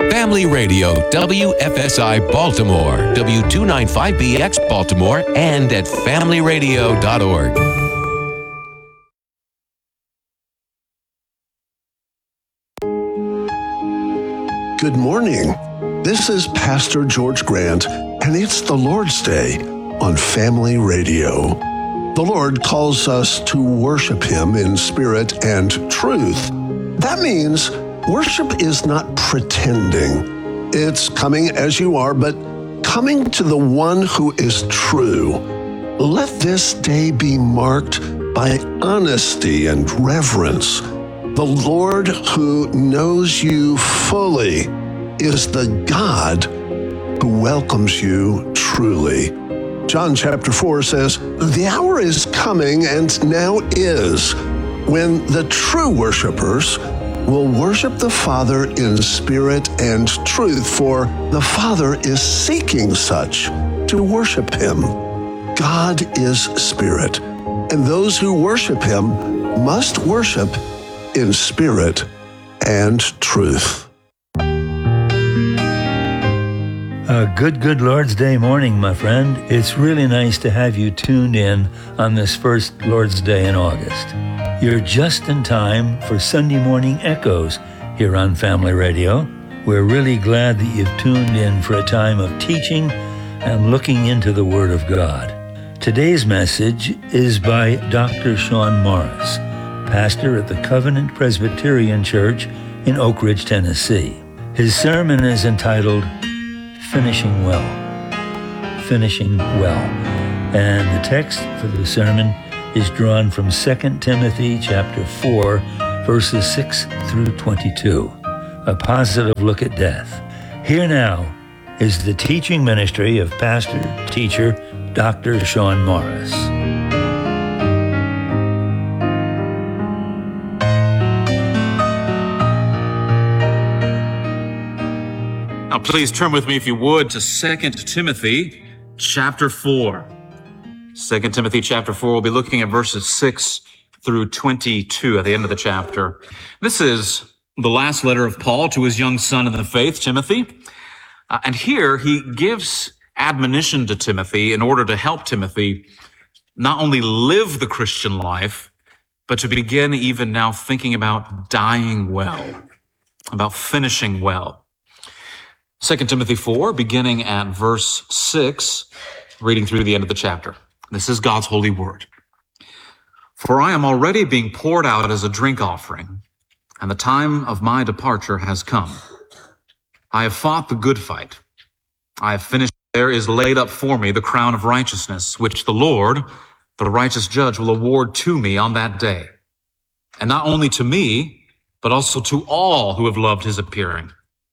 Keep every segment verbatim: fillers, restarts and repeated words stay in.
Family Radio, W F S I Baltimore, W two ninety-five B X Baltimore, and at family radio dot org. Good morning. This is Pastor George Grant, and it's the Lord's Day on Family Radio. The Lord calls us to worship Him in spirit and truth. That means worship is not pretending. It's coming as you are, but coming to the one who is true. Let this day be marked by honesty and reverence. The Lord who knows you fully is the God who welcomes you truly. John chapter four says, "The hour is coming and now is when the true worshipers will worship the Father in spirit and truth, for the Father is seeking such to worship Him." God is spirit, and those who worship Him must worship in spirit and truth. A good, good Lord's Day morning, my friend. It's really nice to have you tuned in on this first Lord's Day in August. You're just in time for Sunday Morning Echoes here on Family Radio. We're really glad that you've tuned in for a time of teaching and looking into the Word of God. Today's message is by Doctor Sean Morris, pastor at the Covenant Presbyterian Church in Oak Ridge, Tennessee. His sermon is entitled Finishing Well. Finishing Well. And the text for the sermon is drawn from Second Timothy chapter four, verses six through twenty-two, a positive look at death. Here now is the teaching ministry of pastor, teacher, Doctor Sean Morris. Now, please turn with me, if you would, to Second Timothy chapter four. Second Timothy chapter four, we'll be looking at verses six through twenty-two at the end of the chapter. This is the last letter of Paul to his young son in the faith, Timothy. Uh, and here he gives admonition to Timothy in order to help Timothy not only live the Christian life, but to begin even now thinking about dying well, about finishing well. Second Timothy four, beginning at verse six, reading through the end of the chapter. This is God's holy word. "For I am already being poured out as a drink offering, and the time of my departure has come. I have fought the good fight. I have finished. There is laid up for me the crown of righteousness, which the Lord, the righteous judge, will award to me on that day. And not only to me, but also to all who have loved his appearing.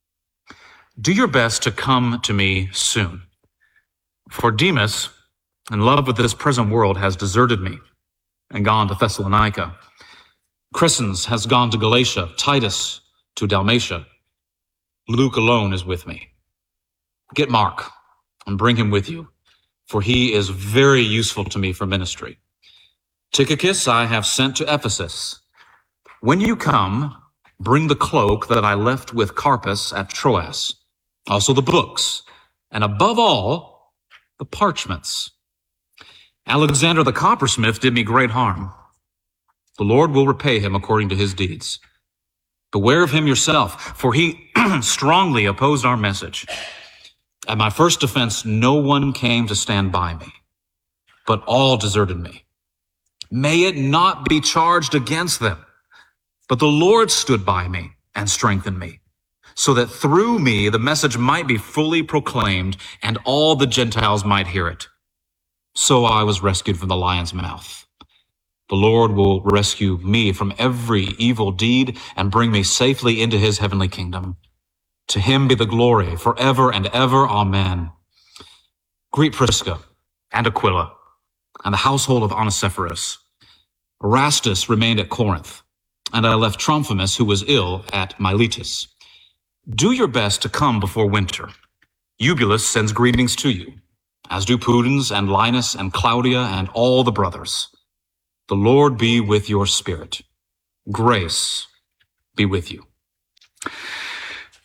Do your best to come to me soon. For Demas, in love with this present world, has deserted me and gone to Thessalonica. Crescens has gone to Galatia, Titus to Dalmatia. Luke alone is with me. Get Mark and bring him with you, for he is very useful to me for ministry. Tychicus I have sent to Ephesus. When you come, bring the cloak that I left with Carpus at Troas, also the books, and above all, the parchments. Alexander the coppersmith did me great harm. The Lord will repay him according to his deeds. Beware of him yourself, for he strongly opposed our message. At my first defense, no one came to stand by me, but all deserted me. May it not be charged against them, but the Lord stood by me and strengthened me, so that through me the message might be fully proclaimed and all the Gentiles might hear it. So I was rescued from the lion's mouth. The Lord will rescue me from every evil deed and bring me safely into his heavenly kingdom. To him be the glory forever and ever. Amen. Greet Prisca and Aquila and the household of Onesiphorus. Erastus remained at Corinth, and I left Trophimus, who was ill, at Miletus. Do your best to come before winter. Eubulus sends greetings to you, as do Pudens and Linus and Claudia and all the brothers. The Lord be with your spirit. Grace be with you.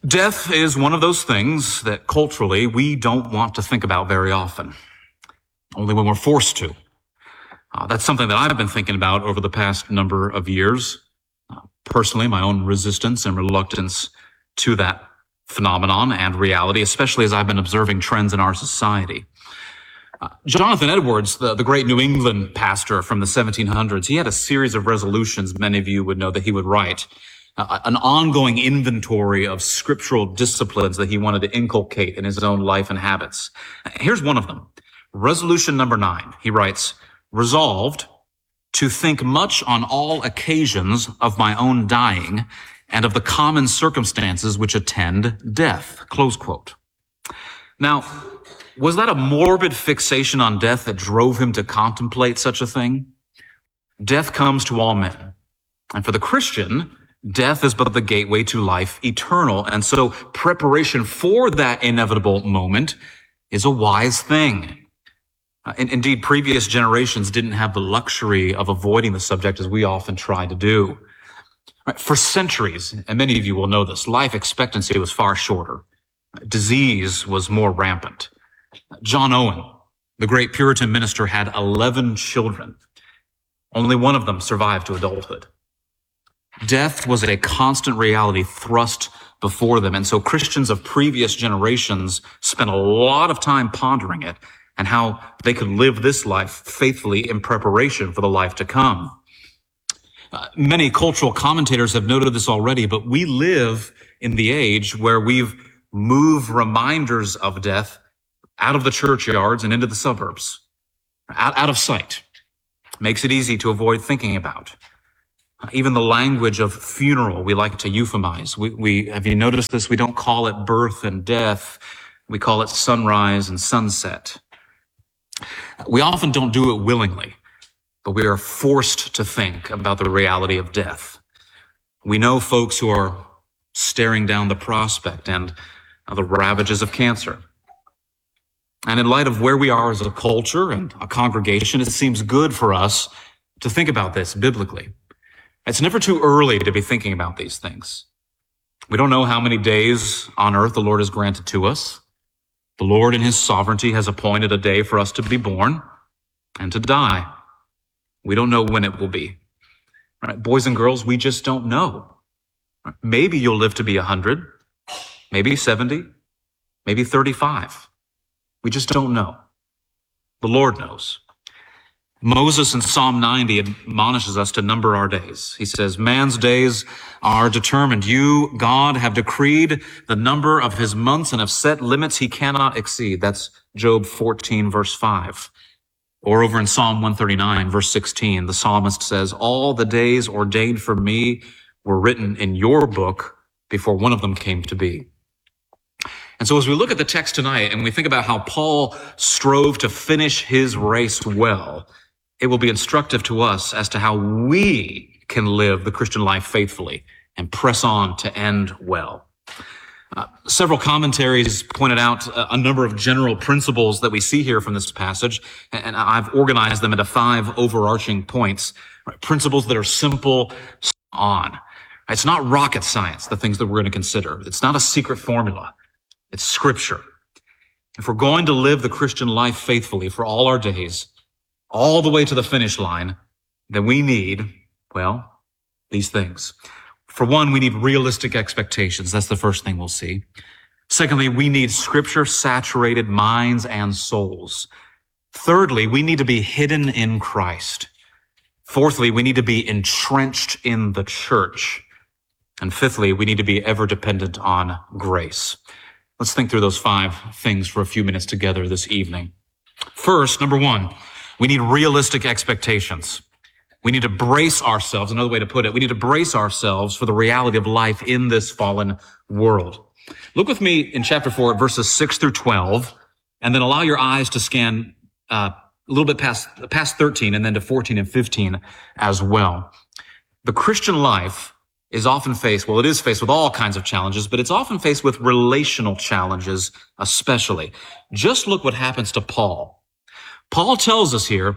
Death is one of those things that culturally we don't want to think about very often, only when we're forced to. Uh, that's something that I've been thinking about over the past number of years. Uh, personally, my own resistance and reluctance to that phenomenon and reality, especially as I've been observing trends in our society. Uh, Jonathan Edwards, the, the great New England pastor from the seventeen hundreds, he had a series of resolutions, many of you would know, that he would write. Uh, an ongoing inventory of scriptural disciplines that he wanted to inculcate in his own life and habits. Here's one of them. Resolution number nine. He writes, resolved to think much on all occasions of my own dying and of the common circumstances which attend death. Close quote. Now, was that a morbid fixation on death that drove him to contemplate such a thing? Death comes to all men. And for the Christian, death is but the gateway to life eternal. And so preparation for that inevitable moment is a wise thing. Uh, in, indeed, previous generations didn't have the luxury of avoiding the subject as we often try to do. Right, for centuries, and many of you will know this, life expectancy was far shorter. Disease was more rampant. John Owen, the great Puritan minister, had eleven children. Only one of them survived to adulthood. Death was a constant reality thrust before them. And so Christians of previous generations spent a lot of time pondering it and how they could live this life faithfully in preparation for the life to come. Uh, many cultural commentators have noted this already, but we live in the age where we've moved reminders of death out of the churchyards and into the suburbs, out, out of sight. Makes it easy to avoid thinking about. Even the language of funeral, we like to euphemize. We, we, have you noticed this? We don't call it birth and death. We call it sunrise and sunset. We often don't do it willingly, but we are forced to think about the reality of death. We know folks who are staring down the prospect and the ravages of cancer. And in light of where we are as a culture and a congregation, it seems good for us to think about this biblically. It's never too early to be thinking about these things. We don't know how many days on earth the Lord has granted to us. The Lord in his sovereignty has appointed a day for us to be born and to die. We don't know when it will be. All right, boys and girls, we just don't know. Maybe you'll live to be one hundred, maybe seventy, maybe thirty-five. We just don't know. The Lord knows. Moses in Psalm ninety admonishes us to number our days. He says, man's days are determined. You, God, have decreed the number of his months and have set limits he cannot exceed. That's Job fourteen, verse five. Or over in Psalm one thirty-nine, verse sixteen, the psalmist says, all the days ordained for me were written in your book before one of them came to be. And so as we look at the text tonight and we think about how Paul strove to finish his race well, it will be instructive to us as to how we can live the Christian life faithfully and press on to end well. Uh, several commentaries pointed out a, a number of general principles that we see here from this passage, and I've organized them into five overarching points, right? Principles that are simple on. It's not rocket science, the things that we're going to consider. It's not a secret formula. It's Scripture. If we're going to live the Christian life faithfully for all our days, all the way to the finish line, then we need, well, these things. For one, we need realistic expectations. That's the first thing we'll see. Secondly, we need Scripture-saturated minds and souls. Thirdly, we need to be hidden in Christ. Fourthly, we need to be entrenched in the church. And fifthly, we need to be ever dependent on grace. Let's think through those five things for a few minutes together this evening. First, number one, we need realistic expectations. We need to brace ourselves, another way to put it, we need to brace ourselves for the reality of life in this fallen world. Look with me in chapter four, verses six through twelve, and then allow your eyes to scan uh, a little bit past, past thirteen and then to fourteen and fifteen as well. The Christian life is often faced, well, it is faced with all kinds of challenges, but it's often faced with relational challenges especially. Just look what happens to Paul. Paul tells us here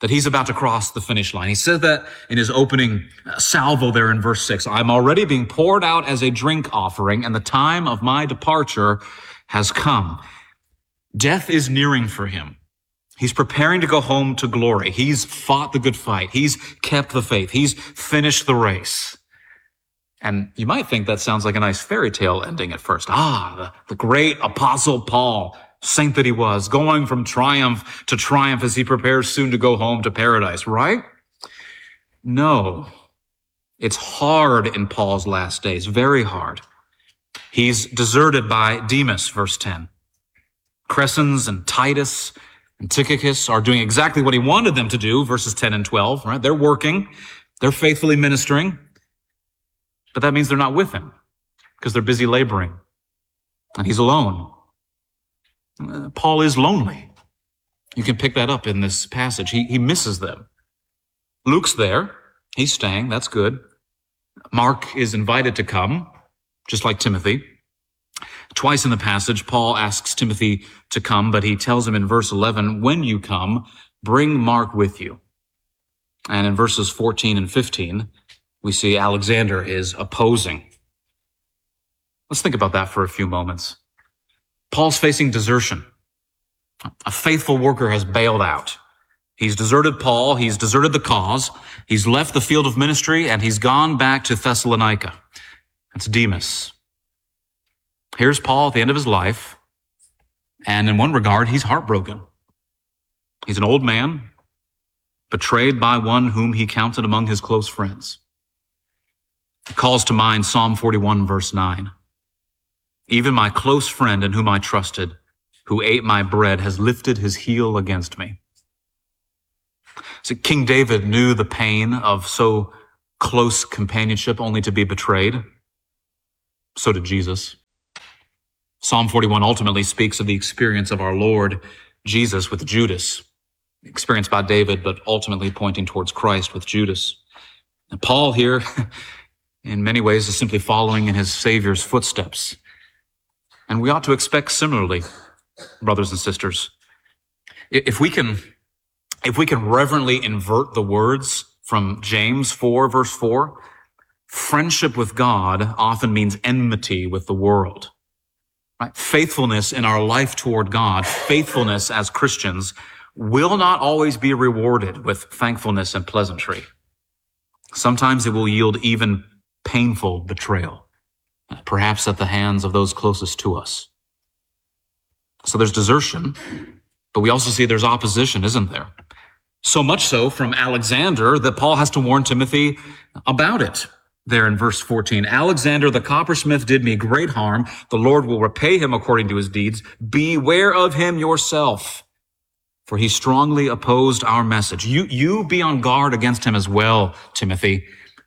that he's about to cross the finish line. He said that in his opening salvo there in verse six. I'm already being poured out as a drink offering, and the time of my departure has come. Death is nearing for him. He's preparing to go home to glory. He's fought the good fight. He's kept the faith. He's finished the race. And you might think that sounds like a nice fairy tale ending at first. Ah, the, the great apostle Paul, saint that he was, going from triumph to triumph as he prepares soon to go home to paradise, right? No. It's hard in Paul's last days, very hard. He's deserted by Demas, verse ten. Crescens and Titus and Tychicus are doing exactly what he wanted them to do, verses ten and twelve, right? They're working. They're faithfully ministering. But that means they're not with him because they're busy laboring. And he's alone. Uh, Paul is lonely. You can pick that up in this passage. He, he misses them. Luke's there. He's staying. That's good. Mark is invited to come, just like Timothy. Twice in the passage, Paul asks Timothy to come, but he tells him in verse eleven, when you come, bring Mark with you. And in verses fourteen and fifteen, we see Alexander is opposing. Let's think about that for a few moments. Paul's facing desertion. A faithful worker has bailed out. He's deserted Paul. He's deserted the cause. He's left the field of ministry, and he's gone back to Thessalonica. That's Demas. Here's Paul at the end of his life, and in one regard, he's heartbroken. He's an old man, betrayed by one whom he counted among his close friends. It calls to mind Psalm forty-one, verse nine. Even my close friend in whom I trusted, who ate my bread, has lifted his heel against me. So King David knew the pain of so close companionship only to be betrayed. So did Jesus. Psalm forty-one ultimately speaks of the experience of our Lord Jesus with Judas, experienced by David, but ultimately pointing towards Christ with Judas. And Paul here, in many ways, is simply following in his Savior's footsteps. And we ought to expect similarly, brothers and sisters. If we can, if we can reverently invert the words from James four, verse four, friendship with God often means enmity with the world. Right? Faithfulness in our life toward God, faithfulness as Christians, will not always be rewarded with thankfulness and pleasantry. Sometimes it will yield even painful betrayal, perhaps at the hands of those closest to us. So there's desertion, but we also see there's opposition, isn't there? So much so from Alexander that Paul has to warn Timothy about it. There in verse fourteen, Alexander the coppersmith did me great harm. The Lord will repay him according to his deeds. Beware of him yourself, for he strongly opposed our message. You, you be on guard against him as well, Timothy.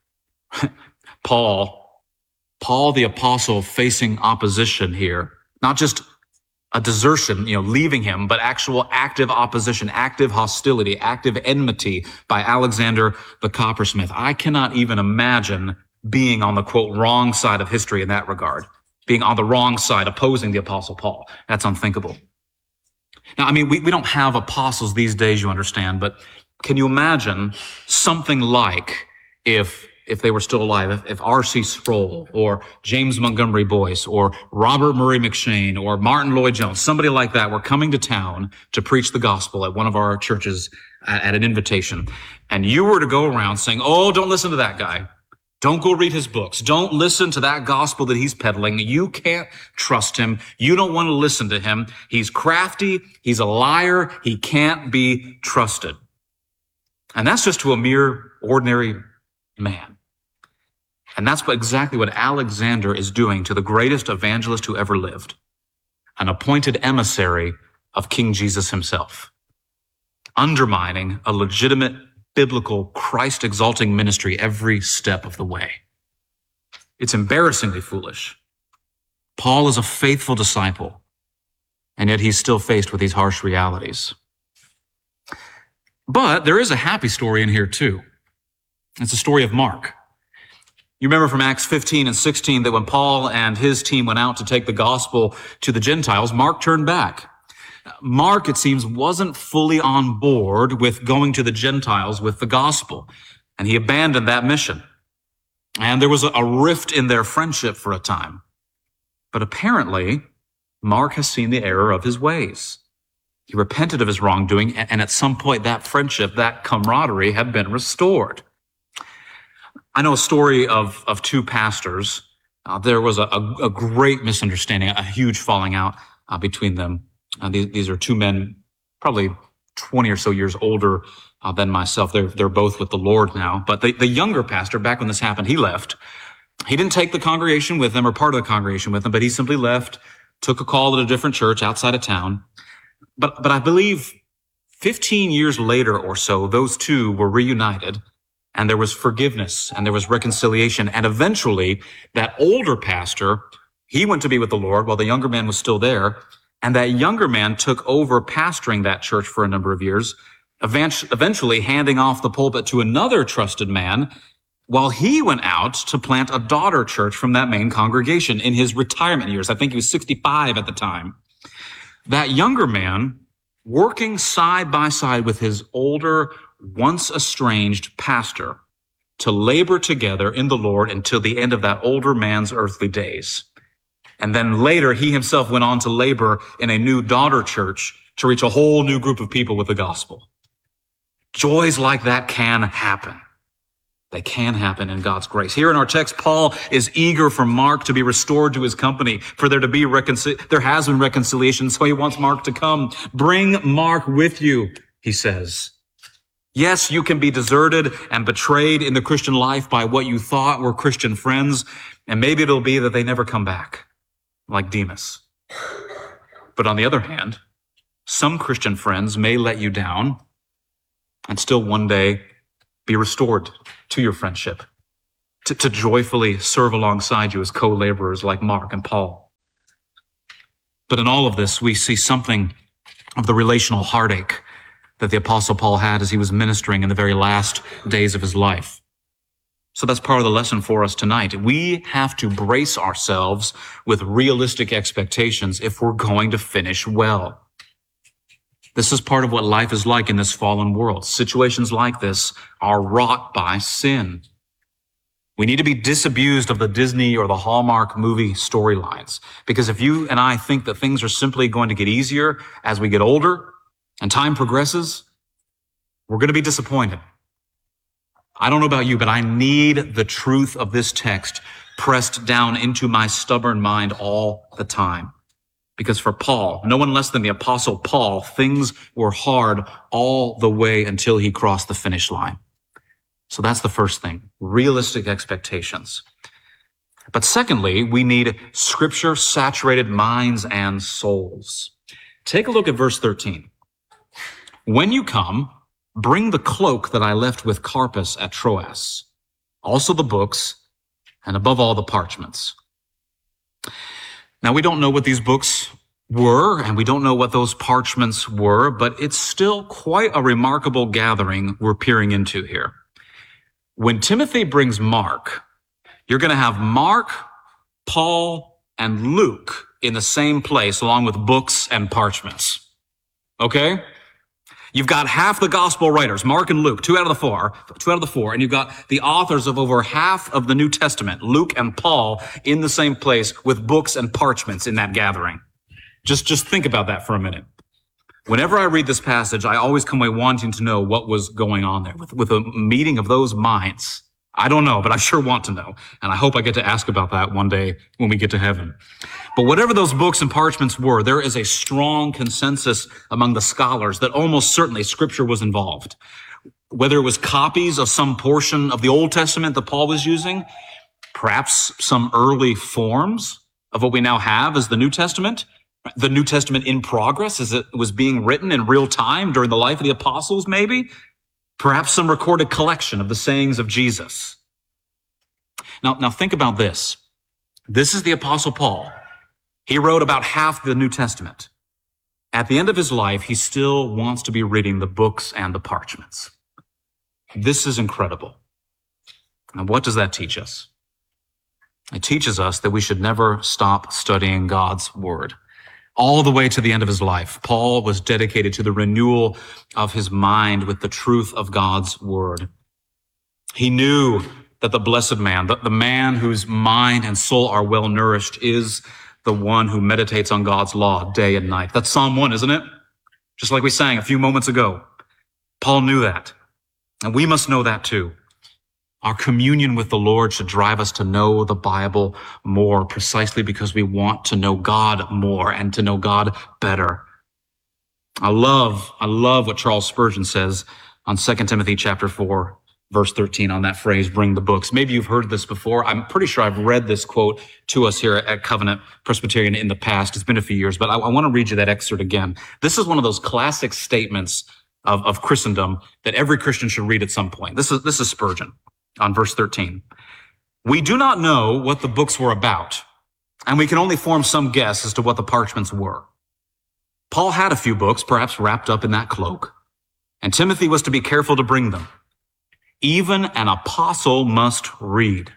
Paul, Paul the apostle facing opposition here, not just a desertion, you know, leaving him, but actual active opposition, active hostility, active enmity by Alexander the coppersmith. I cannot even imagine being on the, quote, wrong side of history in that regard, being on the wrong side, opposing the apostle Paul. That's unthinkable. Now, I mean, we, we don't have apostles these days, you understand, but can you imagine something like if if they were still alive, if, if R C Sproul or James Montgomery Boyce or Robert Murray McShane or Martin Lloyd-Jones, somebody like that were coming to town to preach the gospel at one of our churches at, at an invitation, and you were to go around saying, oh, don't listen to that guy. Don't go read his books. Don't listen to that gospel that he's peddling. You can't trust him. You don't want to listen to him. He's crafty. He's a liar. He can't be trusted. And that's just to a mere ordinary man. And that's what, exactly what Alexander is doing to the greatest evangelist who ever lived, an appointed emissary of King Jesus himself, undermining a legitimate biblical Christ-exalting ministry every step of the way. It's embarrassingly foolish. Paul is a faithful disciple, and yet he's still faced with these harsh realities. But there is a happy story in here too. It's the story of Mark. You remember from Acts fifteen and sixteen that when Paul and his team went out to take the gospel to the Gentiles, Mark turned back. Mark, it seems, wasn't fully on board with going to the Gentiles with the gospel, and he abandoned that mission. And there was a rift in their friendship for a time. But apparently, Mark has seen the error of his ways. He repented of his wrongdoing, and at some point that friendship, that camaraderie had been restored. I know a story of, of two pastors. Uh, there was a, a, a great misunderstanding, a huge falling out uh, between them. Uh, these, these are two men, probably twenty or so years older uh, than myself. They're, they're both with the Lord now. But the, the younger pastor, back when this happened, he left. He didn't take the congregation with him or part of the congregation with him, but he simply left, took a call at a different church outside of town. But, but I believe fifteen years later or so, those two were reunited, and there was forgiveness and there was reconciliation. And eventually that older pastor, he went to be with the Lord while the younger man was still there. And that younger man took over pastoring that church for a number of years, eventually handing off the pulpit to another trusted man while he went out to plant a daughter church from that main congregation in his retirement years. I think he was sixty-five at the time. That younger man, working side by side with his older, once estranged pastor, to labor together in the Lord until the end of that older man's earthly days. And then later, he himself went on to labor in a new daughter church to reach a whole new group of people with the gospel. Joys like that can happen. They can happen in God's grace. Here in our text, Paul is eager for Mark to be restored to his company, for there to be reconciliation. There has been reconciliation, so he wants Mark to come. Bring Mark with you, he says. Yes, you can be deserted and betrayed in the Christian life by what you thought were Christian friends, and maybe it'll be that they never come back, like Demas. But on the other hand, some Christian friends may let you down and still one day be restored to your friendship, to, to joyfully serve alongside you as co-laborers like Mark and Paul. But in all of this, we see something of the relational heartache that the Apostle Paul had as he was ministering in the very last days of his life. So that's part of the lesson for us tonight. We have to brace ourselves with realistic expectations if we're going to finish well. This is part of what life is like in this fallen world. Situations like this are wrought by sin. We need to be disabused of the Disney or the Hallmark movie storylines, because if you and I think that things are simply going to get easier as we get older and time progresses, we're going to be disappointed. I don't know about you, but I need the truth of this text pressed down into my stubborn mind all the time. Because for Paul, no one less than the Apostle Paul, things were hard all the way until he crossed the finish line. So that's the first thing, realistic expectations. But secondly, we need scripture-saturated minds and souls. Take a look at verse thirteen. When you come, bring the cloak that I left with Carpus at Troas, also the books, and above all the parchments. Now, we don't know what these books were, and we don't know what those parchments were, but it's still quite a remarkable gathering we're peering into here. When Timothy brings Mark, you're going to have Mark, Paul, and Luke in the same place, along with books and parchments. Okay? You've got half the gospel writers, Mark and Luke, two out of the four, two out of the four, and you've got the authors of over half of the New Testament, Luke and Paul, in the same place with books and parchments in that gathering. Just, just think about that for a minute. Whenever I read this passage, I always come away wanting to know what was going on there with, with a meeting of those minds. I don't know, but I sure want to know. And I hope I get to ask about that one day when we get to heaven. But whatever those books and parchments were, there is a strong consensus among the scholars that almost certainly Scripture was involved. Whether it was copies of some portion of the Old Testament that Paul was using, perhaps some early forms of what we now have as the New Testament, the New Testament in progress as it was being written in real time during the life of the apostles, maybe. Perhaps some recorded collection of the sayings of Jesus. Now, now think about this. This is the Apostle Paul. He wrote about half the New Testament. At the end of his life, he still wants to be reading the books and the parchments. This is incredible. And what does that teach us? It teaches us that we should never stop studying God's Word. All the way to the end of his life, Paul was dedicated to the renewal of his mind with the truth of God's word. He knew that the blessed man, the, the man whose mind and soul are well nourished, is the one who meditates on God's law day and night. That's Psalm one, isn't it? Just like we sang a few moments ago. Paul knew that. And we must know that too. Our communion with the Lord should drive us to know the Bible more, precisely because we want to know God more and to know God better. I love, I love what Charles Spurgeon says on Second Timothy chapter four, verse thirteen, on that phrase, bring the books. Maybe you've heard this before. I'm pretty sure I've read this quote to us here at Covenant Presbyterian in the past. It's been a few years, but I, I want to read you that excerpt again. This is one of those classic statements of, of Christendom that every Christian should read at some point. This is, this is Spurgeon. On verse thirteen, we do not know what the books were about, and we can only form some guess as to what the parchments were. Paul had a few books, perhaps wrapped up in that cloak, and Timothy was to be careful to bring them. Even an apostle must read.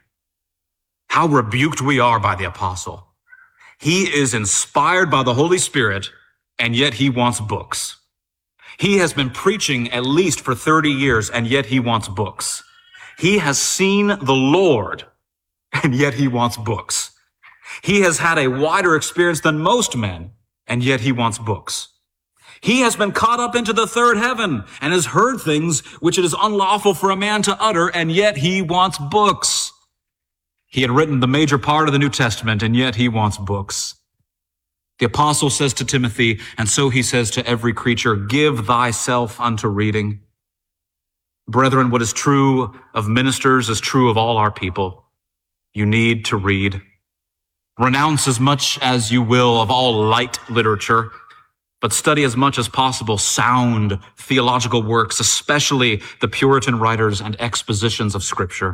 How rebuked we are by the apostle. He is inspired by the Holy Spirit, and yet he wants books. He has been preaching at least for thirty years, and yet he wants books. He has seen the Lord, and yet he wants books. He has had a wider experience than most men, and yet he wants books. He has been caught up into the third heaven and has heard things which it is unlawful for a man to utter, and yet he wants books. He had written the major part of the New Testament, and yet he wants books. The apostle says to Timothy, and so he says to every creature, give thyself unto reading. Brethren, what is true of ministers is true of all our people. You need to read. Renounce as much as you will of all light literature, but study as much as possible sound theological works, especially the Puritan writers and expositions of Scripture.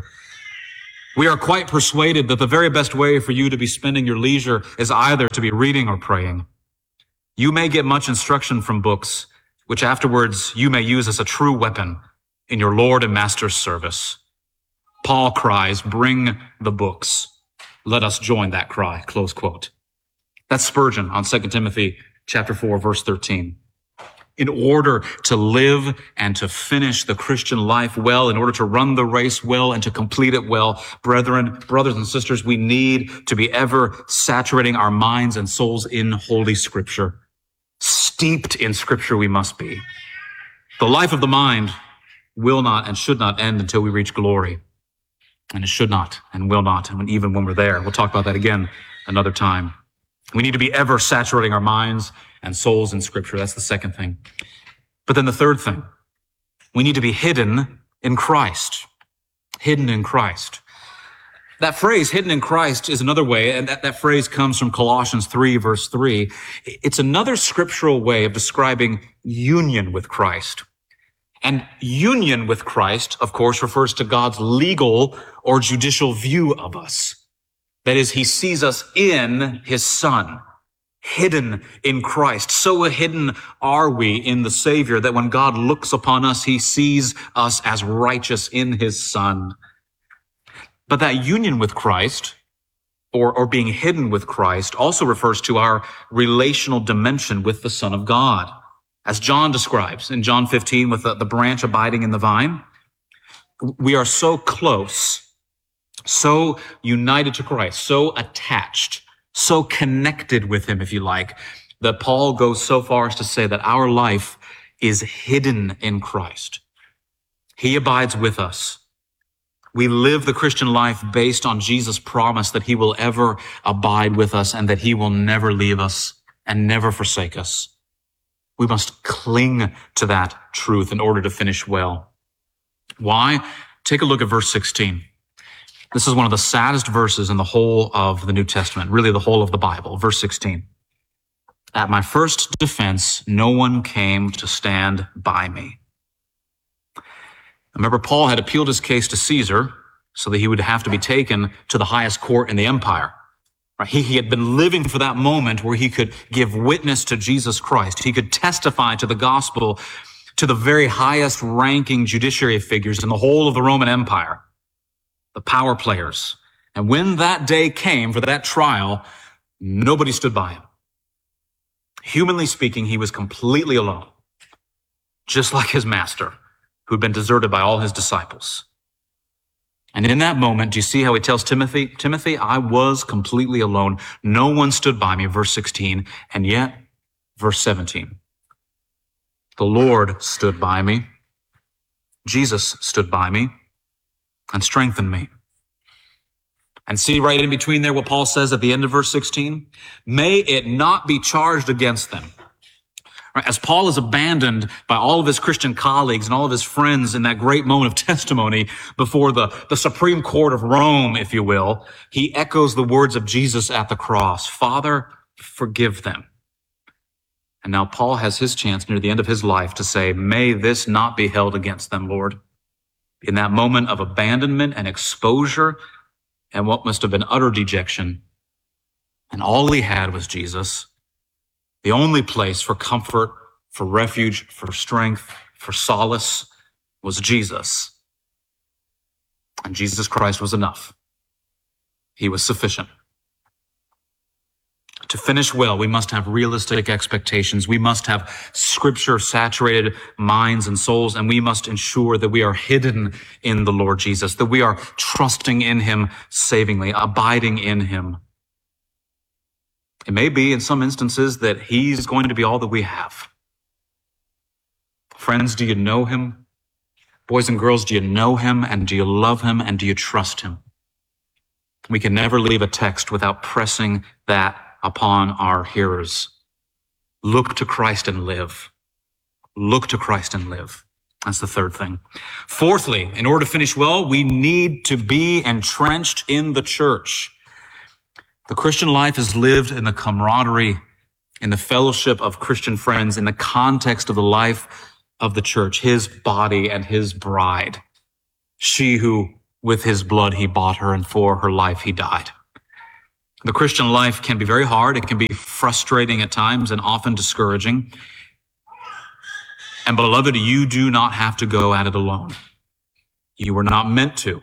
We are quite persuaded that the very best way for you to be spending your leisure is either to be reading or praying. You may get much instruction from books, which afterwards you may use as a true weapon in your Lord and Master's service. Paul cries, bring the books. Let us join that cry, close quote. That's Spurgeon on Second Timothy chapter four, verse thirteen. In order to live and to finish the Christian life well, in order to run the race well and to complete it well, brethren, brothers and sisters, we need to be ever saturating our minds and souls in Holy Scripture. Steeped in Scripture we must be. The life of the mind will not and should not end until we reach glory. And it should not and will not, and even when we're there. We'll talk about that again another time. We need to be ever saturating our minds and souls in Scripture. That's the second thing. But then the third thing, we need to be hidden in Christ. Hidden in Christ. That phrase, hidden in Christ, is another way, and that, that phrase comes from Colossians three, verse three. It's another scriptural way of describing union with Christ. And union with Christ, of course, refers to God's legal or judicial view of us. That is, he sees us in his Son, hidden in Christ. So hidden are we in the Savior that when God looks upon us, he sees us as righteous in his Son. But that union with Christ, or, or being hidden with Christ, also refers to our relational dimension with the Son of God. As John describes in John fifteen with the, the branch abiding in the vine, we are so close, so united to Christ, so attached, so connected with him, if you like, that Paul goes so far as to say that our life is hidden in Christ. He abides with us. We live the Christian life based on Jesus' promise that he will ever abide with us and that he will never leave us and never forsake us. We must cling to that truth in order to finish well. Why? Take a look at verse sixteen. This is one of the saddest verses in the whole of the New Testament, really the whole of the Bible. Verse sixteen. At my first defense, no one came to stand by me. Remember, Paul had appealed his case to Caesar so that he would have to be taken to the highest court in the empire. He, he had been living for that moment where he could give witness to Jesus Christ. He could testify to the gospel to the very highest ranking judiciary figures in the whole of the Roman Empire, the power players. And when that day came for that trial, nobody stood by him. Humanly speaking, he was completely alone, just like his master, who'd been deserted by all his disciples. And in that moment, do you see how he tells Timothy, Timothy, I was completely alone. No one stood by me, verse sixteen. And yet, verse seventeen, the Lord stood by me. Jesus stood by me and strengthened me. And see right in between there what Paul says at the end of verse sixteen, may it not be charged against them. As Paul is abandoned by all of his Christian colleagues and all of his friends in that great moment of testimony before the, the Supreme Court of Rome, if you will, he echoes the words of Jesus at the cross, Father, forgive them. And now Paul has his chance near the end of his life to say, may this not be held against them, Lord. In that moment of abandonment and exposure and what must have been utter dejection, and all he had was Jesus, the only place for comfort, for refuge, for strength, for solace was Jesus. And Jesus Christ was enough. He was sufficient. To finish well, we must have realistic expectations. We must have scripture-saturated minds and souls, and we must ensure that we are hidden in the Lord Jesus, that we are trusting in him savingly, abiding in him. It may be in some instances that he's going to be all that we have. Friends, do you know him? Boys and girls, do you know him, and do you love him, and do you trust him? We can never leave a text without pressing that upon our hearers. Look to Christ and live. Look to Christ and live. That's the third thing. Fourthly, in order to finish well, we need to be entrenched in the church. The Christian life is lived in the camaraderie, in the fellowship of Christian friends, in the context of the life of the church, his body and his bride. She who with his blood he bought her, and for her life he died. The Christian life can be very hard. It can be frustrating at times and often discouraging. And beloved, you do not have to go at it alone. You were not meant to.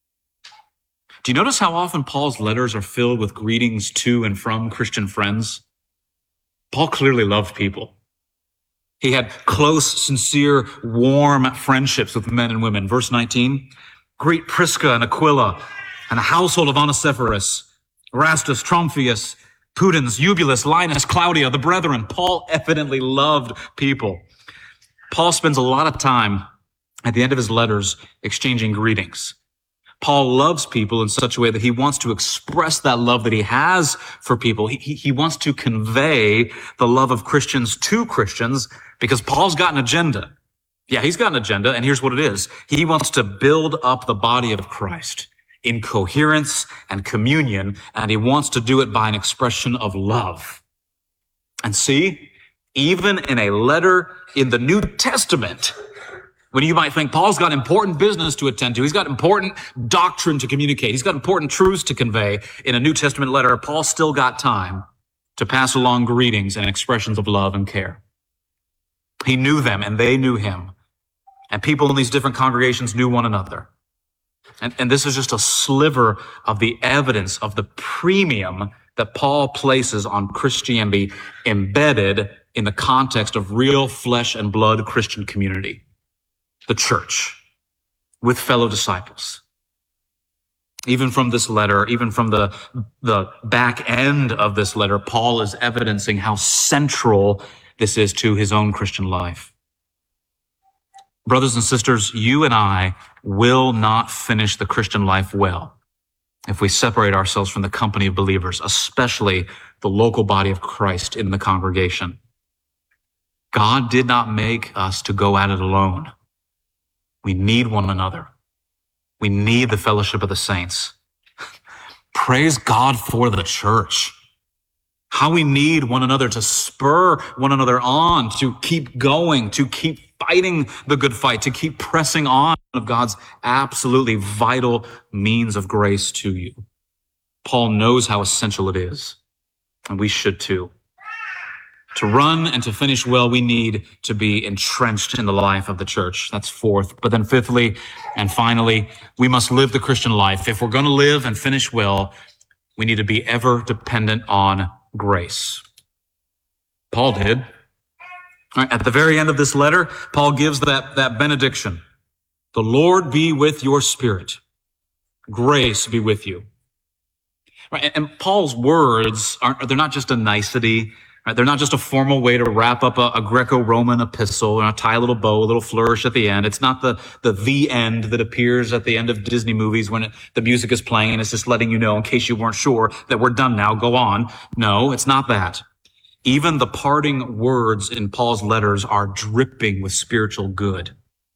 Do you notice how often Paul's letters are filled with greetings to and from Christian friends? Paul clearly loved people. He had close, sincere, warm friendships with men and women. Verse nineteen, greet Prisca and Aquila and the household of Onesiphorus, Erastus, Tromphius, Pudens, Eubulus, Linus, Claudia, the brethren. Paul evidently loved people. Paul spends a lot of time at the end of his letters exchanging greetings. Paul loves people in such a way that he wants to express that love that he has for people. He, he, he wants to convey the love of Christians to Christians because Paul's got an agenda. Yeah, he's got an agenda, and here's what it is. He wants to build up the body of Christ in coherence and communion, and he wants to do it by an expression of love. And see, even in a letter in the New Testament, when you might think Paul's got important business to attend to, he's got important doctrine to communicate, he's got important truths to convey, in a New Testament letter, Paul still got time to pass along greetings and expressions of love and care. He knew them and they knew him. And people in these different congregations knew one another. And, and this is just a sliver of the evidence of the premium that Paul places on Christianity embedded in the context of real flesh and blood Christian community. The church with fellow disciples. Even from this letter, even from the, the back end of this letter, Paul is evidencing how central this is to his own Christian life. Brothers and sisters, you and I will not finish the Christian life well if we separate ourselves from the company of believers, especially the local body of Christ in the congregation. God did not make us to go at it alone. We need one another. We need the fellowship of the saints. Praise God for the church. How we need one another to spur one another on, to keep going, to keep fighting the good fight, to keep pressing on of God's absolutely vital means of grace to you. Paul knows how essential it is, and we should too. To run and to finish well, we need to be entrenched in the life of the church. That's fourth. But then fifthly and finally, we must live the Christian life. If we're going to live and finish well, we need to be ever dependent on grace. Paul did. All right, at the very end of this letter, Paul gives that, that benediction. The Lord be with your spirit. Grace be with you. Right, and, and Paul's words aren't, they're not just a nicety. Right, they're not just a formal way to wrap up a, a Greco-Roman epistle and tie a little bow, a little flourish at the end. It's not the, the the end that appears at the end of Disney movies when it, the music is playing and it's just letting you know in case you weren't sure that we're done now, go on. No, it's not that. Even the parting words in Paul's letters are dripping with spiritual good.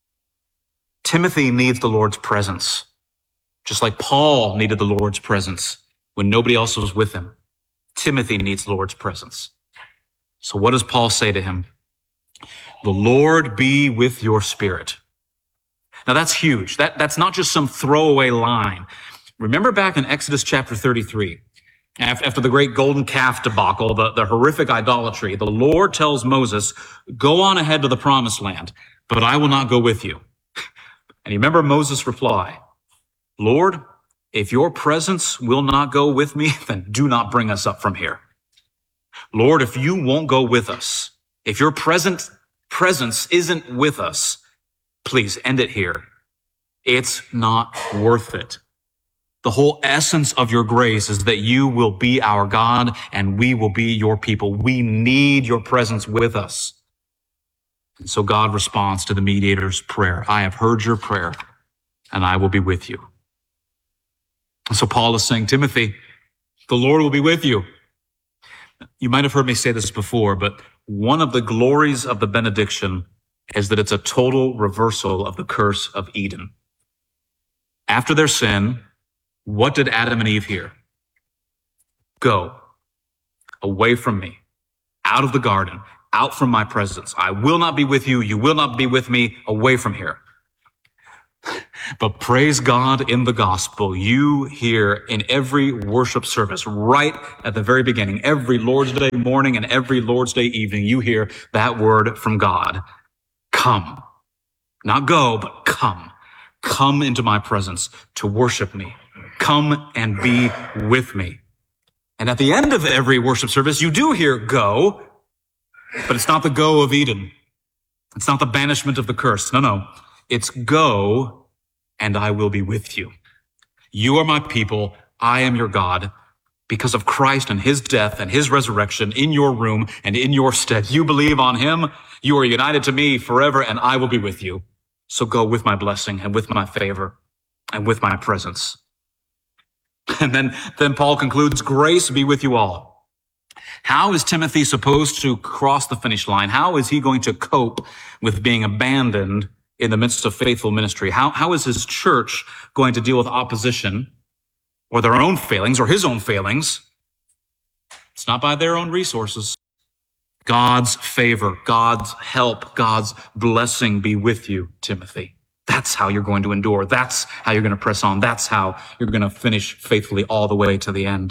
Timothy needs the Lord's presence, just like Paul needed the Lord's presence when nobody else was with him. Timothy needs the Lord's presence. So what does Paul say to him? The Lord be with your spirit. Now that's huge. That, that's not just some throwaway line. Remember back in Exodus chapter thirty-three, after the great golden calf debacle, the, the horrific idolatry, the Lord tells Moses, go on ahead to the promised land, but I will not go with you. And you remember Moses' reply, Lord, if your presence will not go with me, then do not bring us up from here. Lord, if you won't go with us, if your present presence isn't with us, please end it here. It's not worth it. The whole essence of your grace is that you will be our God and we will be your people. We need your presence with us. And so God responds to the mediator's prayer. I have heard your prayer and I will be with you. And so Paul is saying, Timothy, the Lord will be with you. You might have heard me say this before, but one of the glories of the benediction is that it's a total reversal of the curse of Eden. After their sin, what did Adam and Eve hear? Go away from me, out of the garden, out from my presence. I will not be with you. You will not be with me. Away from here. But praise God in the gospel, you hear in every worship service, right at the very beginning, every Lord's Day morning and every Lord's Day evening, you hear that word from God. Come. Not go, but come. Come into my presence to worship me. Come and be with me. And at the end of every worship service, you do hear go, but it's not the go of Eden. It's not the banishment of the curse. No, no. It's go, and I will be with you. You are my people. I am your God. Because of Christ and his death and his resurrection in your room and in your stead, you believe on him. You are united to me forever, and I will be with you. So go with my blessing and with my favor and with my presence. And then, then Paul concludes, grace be with you all. How is Timothy supposed to cross the finish line? How is he going to cope with being abandoned in the midst of faithful ministry? How, how is his church going to deal with opposition or their own failings or his own failings? It's not by their own resources. God's favor, God's help, God's blessing be with you, Timothy. That's how you're going to endure. That's how you're going to press on. That's how you're going to finish faithfully all the way to the end.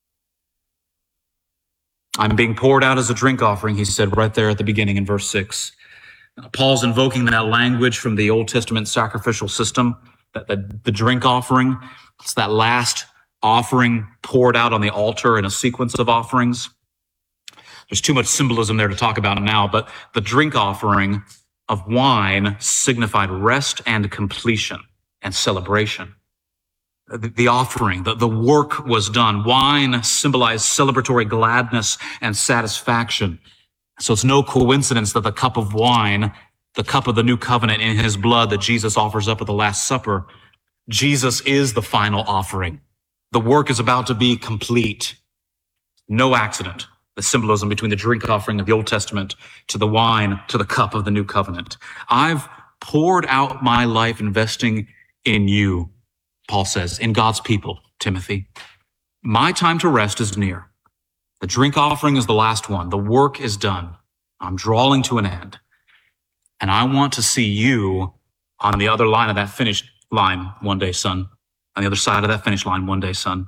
I'm being poured out as a drink offering, he said right there at the beginning in verse six. Paul's invoking that language from the Old Testament sacrificial system, that the, the drink offering. It's that last offering poured out on the altar in a sequence of offerings. There's too much symbolism there to talk about now, but the drink offering of wine signified rest and completion and celebration. The, the offering, the, the work was done. Wine symbolized celebratory gladness and satisfaction. So it's no coincidence that the cup of wine, the cup of the new covenant in his blood that Jesus offers up at the Last Supper, Jesus is the final offering. The work is about to be complete. No accident. The symbolism between the drink offering of the Old Testament to the wine, to the cup of the new covenant. I've poured out my life investing in you, Paul says, in God's people, Timothy. My time to rest is near. The drink offering is the last one. The work is done. I'm drawing to an end. And I want to see you on the other line of that finish line one day, son. On the other side of that finish line one day, son.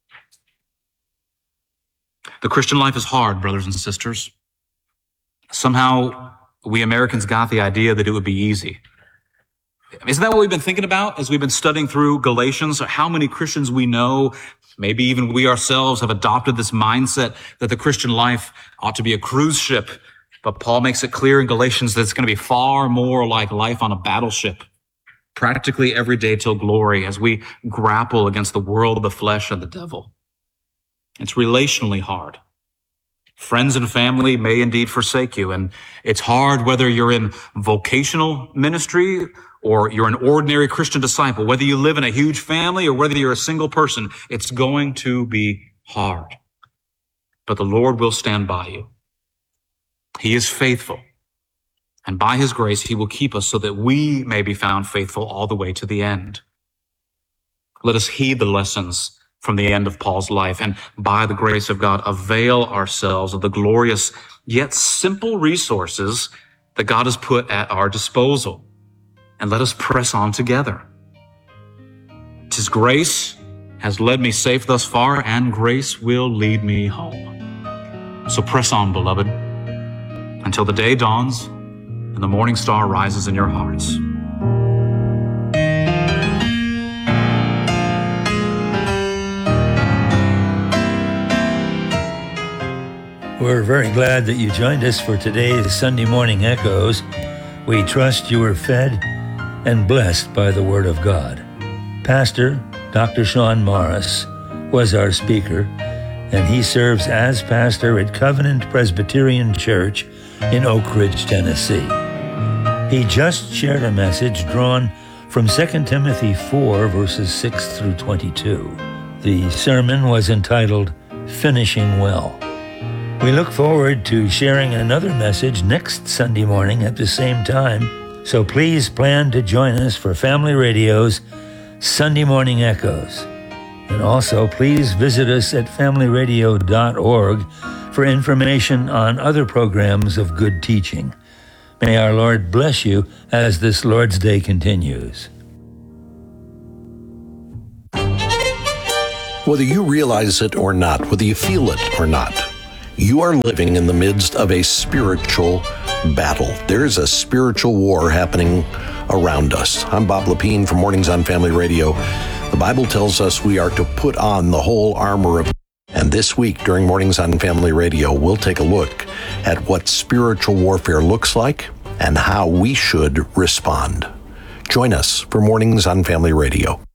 The Christian life is hard, brothers and sisters. Somehow, we Americans got the idea that it would be easy. Isn't that what we've been thinking about as we've been studying through Galatians? How many Christians we know, maybe even we ourselves, have adopted this mindset that the Christian life ought to be a cruise ship. But Paul makes it clear in Galatians that it's going to be far more like life on a battleship, practically every day till glory as we grapple against the world, the flesh, and the devil. It's relationally hard. Friends and family may indeed forsake you, and it's hard whether you're in vocational ministry or you're an ordinary Christian disciple, whether you live in a huge family or whether you're a single person. It's going to be hard. But the Lord will stand by you. He is faithful, and by his grace, he will keep us so that we may be found faithful all the way to the end. Let us heed the lessons from the end of Paul's life, and by the grace of God, avail ourselves of the glorious yet simple resources that God has put at our disposal. And let us press on together. His grace has led me safe thus far, and grace will lead me home. So press on, beloved, until the day dawns and the morning star rises in your hearts. We're very glad that you joined us for today's Sunday Morning Echoes. We trust you were fed and blessed by the Word of God. Pastor Doctor Sean Morris was our speaker, and he serves as pastor at Covenant Presbyterian Church in Oak Ridge, Tennessee. He just shared a message drawn from Second Timothy four, verses six through twenty-two. The sermon was entitled, Finishing Well. We look forward to sharing another message next Sunday morning at the same time, so please plan to join us for Family Radio's Sunday Morning Echoes. And also, please visit us at family radio dot org for information on other programs of good teaching. May our Lord bless you as this Lord's Day continues. Whether you realize it or not, whether you feel it or not, you are living in the midst of a spiritual battle. There's a spiritual war happening around us. I'm Bob Lepine from Mornings on Family Radio. The Bible tells us we are to put on the whole armor of God. And this week during Mornings on Family Radio, we'll take a look at what spiritual warfare looks like and how we should respond. Join us for Mornings on Family Radio.